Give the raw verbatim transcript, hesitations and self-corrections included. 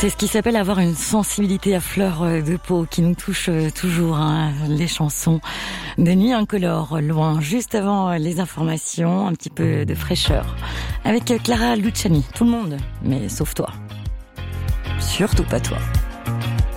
C'est ce qui s'appelle avoir une sensibilité à fleur de peau qui nous touche toujours, hein, les chansons de Nuit Incolore, loin, juste avant les informations, un petit peu de fraîcheur, avec Clara Luciani. Tout le monde, mais sauf toi. Surtout pas toi.